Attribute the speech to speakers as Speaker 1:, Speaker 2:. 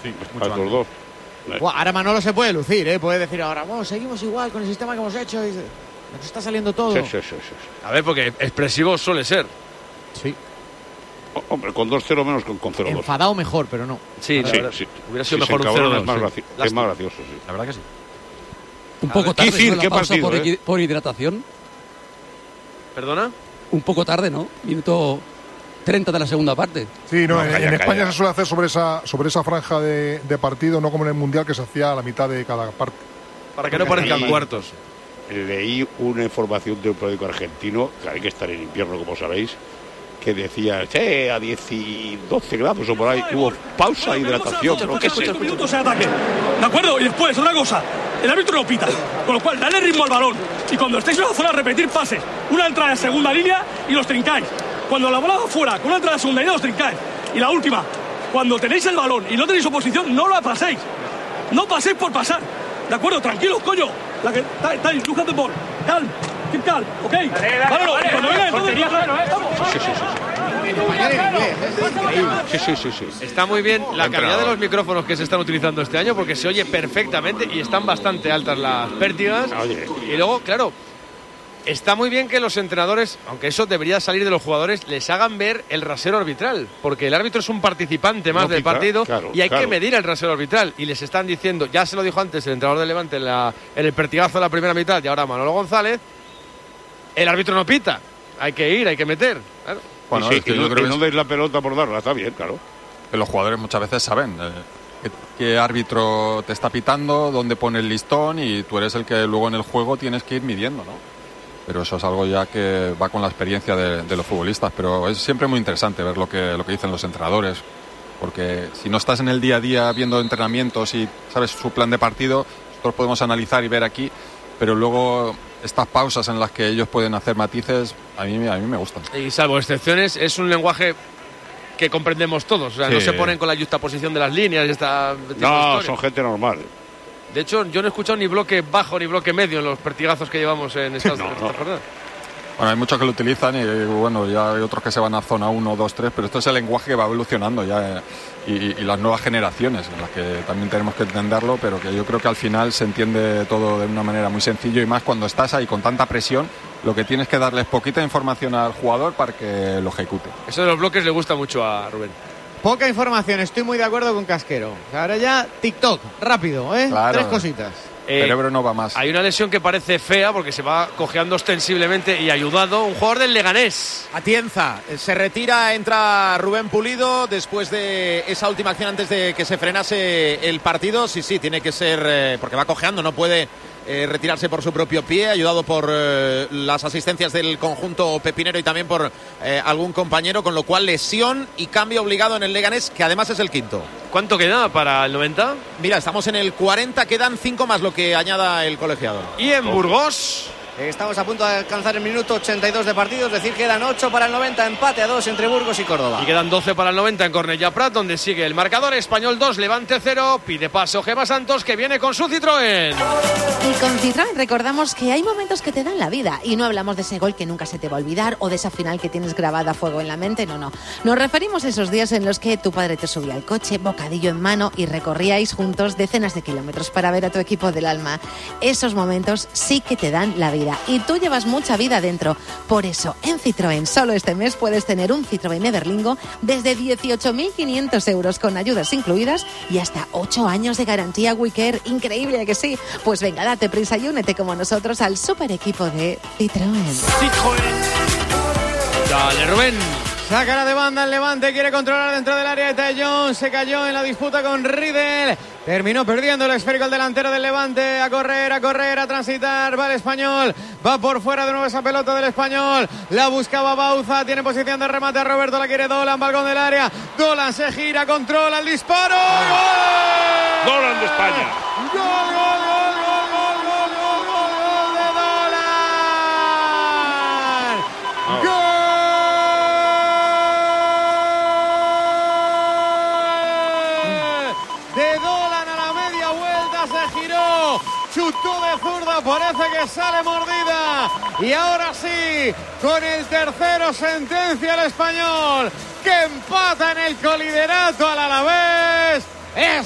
Speaker 1: Sí,
Speaker 2: a estos dos.
Speaker 3: Ahora Manolo se puede lucir, puede decir ahora, bueno, seguimos igual con el sistema que hemos hecho. Nos está saliendo todo.
Speaker 2: Sí.
Speaker 1: A ver, porque expresivo suele ser.
Speaker 3: Sí.
Speaker 2: Hombre, con 2-0 menos que con 0-2.
Speaker 3: Enfadado mejor, pero no.
Speaker 1: Sí. Hubiera sido mejor un 0-2.
Speaker 2: Es más gracioso, sí.
Speaker 1: La verdad que sí.
Speaker 4: Un poco tarde,
Speaker 2: Kicir,
Speaker 4: ¿no?
Speaker 2: ¿qué
Speaker 4: pausa
Speaker 2: partido,
Speaker 4: por hidratación.
Speaker 1: ¿Perdona?
Speaker 4: Un poco tarde, ¿no? Minuto 30 de la segunda parte.
Speaker 5: Sí, no,
Speaker 2: calla.
Speaker 5: en España se suele hacer sobre esa franja de partido, no como en el Mundial, que se hacía a la mitad de cada parte.
Speaker 1: Para que no parezcan cuartos.
Speaker 2: Leí una información de un periódico argentino, que hay que estar en invierno, como sabéis, que decía, a 10 y 12 grados o por ahí, hubo pausa, hidratación, no qué sé.
Speaker 6: Minutos de ataque, ¿de acuerdo? Y después, otra cosa, el árbitro no pita, con lo cual dale ritmo al balón, y cuando estéis en la zona repetir pases, una entrada de segunda línea y los trincáis. Cuando la bola va fuera, con una entrada de segunda línea los trincáis. Y la última, cuando tenéis el balón y no tenéis oposición, no la paséis. No paséis por pasar, ¿de acuerdo? Tranquilos, coño. La que estáis, look at the ball, calm, keep calm, ¿ok? Vale, cuando venga entonces...
Speaker 2: Sí.
Speaker 1: Está muy bien la calidad de los micrófonos que se están utilizando este año, porque se oye perfectamente y están bastante altas las pértigas.
Speaker 2: Oye.
Speaker 1: Y luego, claro, está muy bien que los entrenadores, aunque eso debería salir de los jugadores, les hagan ver el rasero arbitral, porque el árbitro es un participante más del partido,
Speaker 2: claro,
Speaker 1: y hay que medir el rasero arbitral. Y les están diciendo, ya se lo dijo antes el entrenador del Levante en el pertigazo de la primera mitad, y ahora Manolo González, el árbitro no pita, hay que ir, hay que meter. Claro.
Speaker 2: Bueno, es que yo creo que no deis la pelota por darla, está bien, claro.
Speaker 7: Que los jugadores muchas veces saben qué árbitro te está pitando, dónde pone el listón, y tú eres el que luego en el juego tienes que ir midiendo, ¿no? Pero eso es algo ya que va con la experiencia de los futbolistas, pero es siempre muy interesante ver lo que dicen los entrenadores, porque si no estás en el día a día viendo entrenamientos y sabes su plan de partido, nosotros podemos analizar y ver aquí, pero luego estas pausas en las que ellos pueden hacer matices, a mí me gustan.
Speaker 1: Y salvo excepciones, es un lenguaje que comprendemos todos, o sea, no se ponen con la justaposición de las líneas.
Speaker 2: No, son gente normal.
Speaker 1: De hecho, yo no he escuchado ni bloque bajo ni bloque medio en los pertigazos que llevamos en esta jornada.
Speaker 7: Bueno, hay muchos que lo utilizan y bueno, ya hay otros que se van a zona 1, 2, 3, pero esto es el lenguaje que va evolucionando ya y las nuevas generaciones, en las que también tenemos que entenderlo, pero que yo creo que al final se entiende todo de una manera muy sencilla, y más cuando estás ahí con tanta presión, lo que tienes que darles poquita información al jugador para que lo ejecute.
Speaker 1: Eso de los bloques le gusta mucho a Rubén.
Speaker 3: Poca información, estoy muy de acuerdo con Casquero. Ahora ya TikTok, rápido,
Speaker 7: Claro.
Speaker 3: 3 cositas.
Speaker 7: El cerebro no va más.
Speaker 1: Hay una lesión que parece fea porque se va cojeando ostensiblemente y ayudado un jugador del Leganés.
Speaker 8: Atienza, se retira, entra Rubén Pulido después de esa última acción antes de que se frenase el partido. Sí, tiene que ser, porque va cojeando, no puede retirarse por su propio pie, ayudado por las asistencias del conjunto pepinero y también por algún compañero, con lo cual lesión y cambio obligado en el Leganés, que además es el quinto.
Speaker 1: ¿Cuánto queda para el 90?
Speaker 8: Mira, estamos en el 40, quedan 5 más lo que añada el colegiado.
Speaker 1: Y en Burgos...
Speaker 9: Estamos a punto de alcanzar el minuto 82 de partido, es decir, quedan 8 para el 90, empate a 2 entre Burgos y Córdoba.
Speaker 1: Y quedan 12 para el 90 en Cornellà Prat, donde sigue el marcador. Español 2, Levante 0, pide paso Gemma Santos, que viene con su Citroën.
Speaker 10: Y con Citroën recordamos que hay momentos que te dan la vida, y no hablamos de ese gol que nunca se te va a olvidar o de esa final que tienes grabada a fuego en la mente, no. Nos referimos a esos días en los que tu padre te subía al coche, bocadillo en mano, y recorríais juntos decenas de kilómetros para ver a tu equipo del alma. Esos momentos sí que te dan la vida, y tú llevas mucha vida dentro. Por eso, en Citroën, solo este mes puedes tener un Citroën Everlingo desde 18.500 euros con ayudas incluidas y hasta 8 años de garantía WeCare. Increíble, ¿a que sí? Pues venga, date prisa y únete como nosotros al super equipo de Citroën.
Speaker 1: Dale, Rubén.
Speaker 3: Sacará de banda el Levante, quiere controlar dentro del área de Tellón, se cayó en la disputa con Riedel, terminó perdiendo el esférico el delantero del Levante. A correr, a transitar, va el Español, va por fuera de nuevo esa pelota del Español, la buscaba Bauza, tiene posición de remate a Roberto, la quiere Dolan, balcón del área, Dolan se gira, controla el disparo, ¡gol!
Speaker 2: Dolan de España.
Speaker 3: ¡Gol de Dolan! ¡Gol! De Dolan a la media vuelta, se giró, chutó de zurda, parece que sale mordida, y ahora sí, con el tercero sentencia el Español, que empata en el coliderato al Alavés.